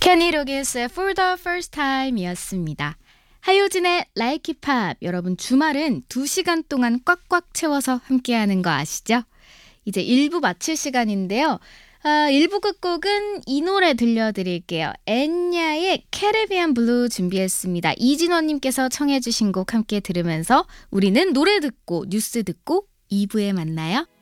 케니 로긴스의 For the First Time이었습니다. 하효진의 Like It Pop. 여러분 주말은 2시간 동안 꽉꽉 채워서 함께하는 거 아시죠? 이제 1부 마칠 시간인데요. 1부 끝곡은 이 노래 들려드릴게요. 엔야의 캐리비안 블루 준비했습니다. 이진원님께서 청해 주신 곡 함께 들으면서 우리는 노래 듣고 뉴스 듣고 2부에 만나요.